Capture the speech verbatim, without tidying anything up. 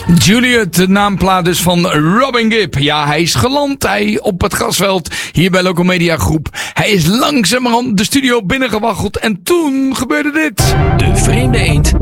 Juliet, de naamplaat dus van Robin Gibb. Ja, hij is geland hij op het grasveld hier bij Local Media Groep. Hij is langzamerhand de studio binnengewaggeld en toen gebeurde dit. De vreemde eend